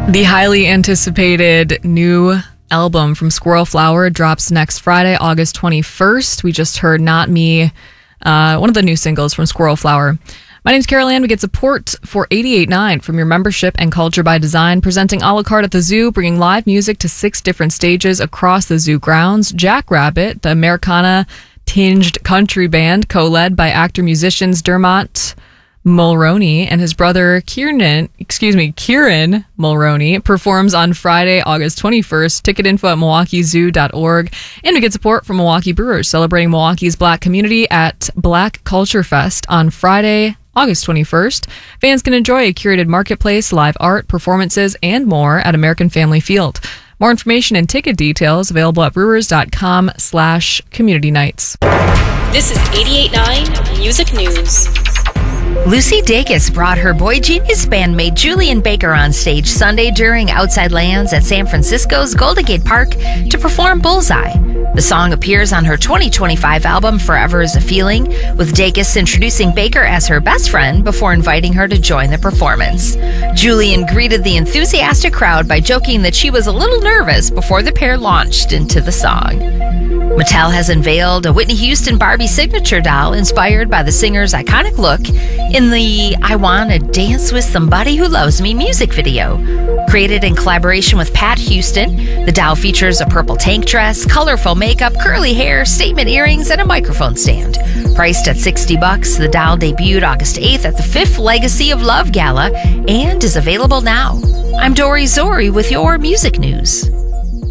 The highly anticipated new album from Squirrel Flower drops next Friday, August 21st. We just heard Not Me, one of the new singles from Squirrel Flower. My name's Carol Ann. We get support for 88.9 from your membership and Culture by Design, presenting a la carte at the zoo, bringing live music to 6 different stages across the zoo grounds. Jackrabbit, the Americana-tinged country band, co-led by actor-musicians Dermot Mulroney and his brother Kieran Mulroney, performs on Friday, August 21st. Ticket info at milwaukeezoo.org. And we get support from Milwaukee Brewers, celebrating Milwaukee's Black community at Black Culture Fest on Friday, August 21st. Fans can enjoy a curated marketplace, live art, performances, and more at American Family Field. More information and ticket details available at brewers.com/community nights. This is 88.9 Music News. Lucy Dacus brought her Boy Genius bandmate Julian Baker on stage Sunday during Outside Lands at San Francisco's Golden Gate Park to perform Bullseye. The song appears on her 2025 album Forever is a Feeling, with Dacus introducing Baker as her best friend before inviting her to join the performance. Julian greeted the enthusiastic crowd by joking that she was a little nervous before the pair launched into the song. Mattel has unveiled a Whitney Houston Barbie signature doll inspired by the singer's iconic look in the I Wanna Dance With Somebody Who Loves Me music video. Created in collaboration with Pat Houston, the doll features a purple tank dress, colorful makeup, curly hair, statement earrings, and a microphone stand. Priced at $60, the doll debuted August 8th at the 5th Legacy of Love Gala and is available now. I'm Dory Zori with your music news.